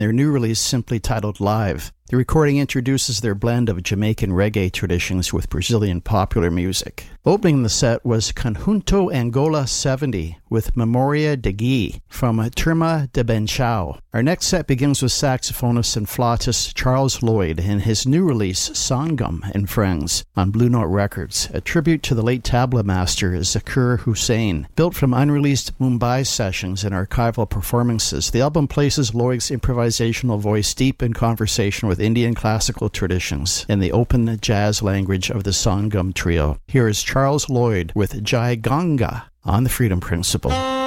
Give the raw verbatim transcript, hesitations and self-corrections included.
their new release simply titled Live. The recording introduces their blend of Jamaican reggae traditions with Brazilian popular music. Opening the set was Conjunto Angola seventy with Memoria de Gui from Turma de Benchao. Our next set begins with saxophonist and flautist Charles Lloyd in his new release Sangam and Friends on Blue Note Records, a tribute to the late tabla master Zakir Hussain. Built from unreleased Mumbai sessions and archival performances, the album places Lloyd's improvisational voice deep in conversation with Indian classical traditions in the open jazz language of the Sangam trio. Here is Charles Lloyd with Jai Ganga on the Freedom Principle.